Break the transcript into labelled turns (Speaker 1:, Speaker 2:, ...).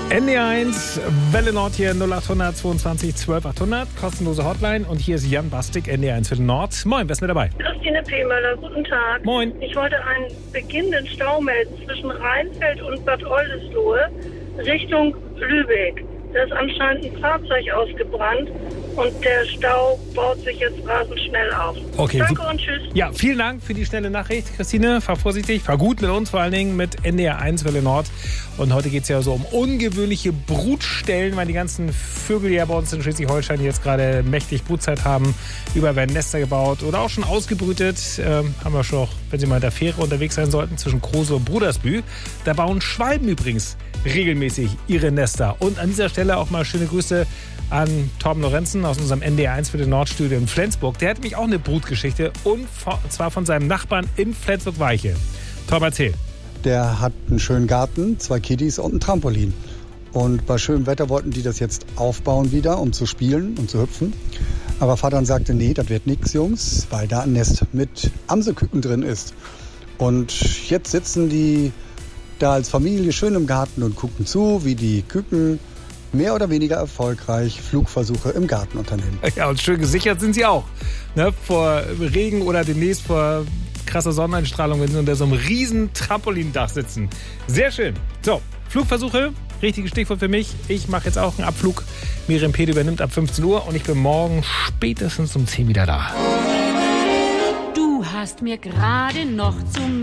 Speaker 1: NDR1, Welle Nord hier 0800 22 12 800, kostenlose Hotline. Und hier ist Jan Bastik, NDR1 Welle Nord. Moin, wer ist mit dabei?
Speaker 2: Christine Pehmöller, guten Tag.
Speaker 1: Moin.
Speaker 2: Ich wollte einen beginnenden Stau melden zwischen Rheinfeld und Bad Oldesloe Richtung Lübeck. Da ist anscheinend ein Fahrzeug ausgebrannt und der Stau baut sich jetzt rasend schnell auf.
Speaker 1: Okay,
Speaker 2: danke und tschüss.
Speaker 1: Ja, vielen Dank für die schnelle Nachricht, Christine. Fahr vorsichtig, fahr gut mit uns, vor allen Dingen mit NDR1 Welle Nord. Und heute geht es ja so um ungewöhnliche Brutstellen, weil die ganzen Vögel ja bei uns in Schleswig-Holstein jetzt gerade mächtig Brutzeit haben. Überall werden Nester gebaut oder auch schon ausgebrütet. Haben wir schon, wenn Sie mal in der Fähre unterwegs sein sollten, zwischen Krose und Brudersbü. Da bauen Schwalben übrigens regelmäßig ihre Nester. Und an dieser Stelle auch mal schöne Grüße an Torben Lorenzen aus unserem NDR1 Welle Nord Studio in Flensburg. Der hat nämlich auch eine Brutgeschichte und zwar von seinem Nachbarn in Flensburg-Weiche. Torben, erzähl.
Speaker 3: Der hat einen schönen Garten, 2 Kiddies und ein Trampolin. Und bei schönem Wetter wollten die das jetzt aufbauen wieder, um zu spielen und zu hüpfen. Aber Vater sagte, nee, das wird nichts, Jungs, weil da ein Nest mit Amselküken drin ist. Und jetzt sitzen die da als Familie schön im Garten und gucken zu, wie die Küken mehr oder weniger erfolgreich Flugversuche im Garten unternehmen.
Speaker 1: Ja, und schön gesichert sind sie auch. Ne, vor Regen oder demnächst vor krasser Sonneneinstrahlung, wenn sie unter so einem riesen Trampolindach sitzen. Sehr schön. So, Flugversuche, richtiges Stichwort für mich. Ich mache jetzt auch einen Abflug. Miriam Pede übernimmt ab 15 Uhr und ich bin morgen spätestens um 10 wieder da.
Speaker 4: Du hast mir gerade noch zum